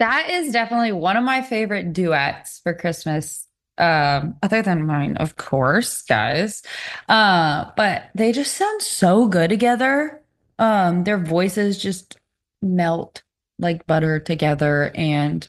That is definitely one of my favorite duets for Christmas. Other than mine, of course, guys. But they just sound so good together. Their voices just melt like butter together, and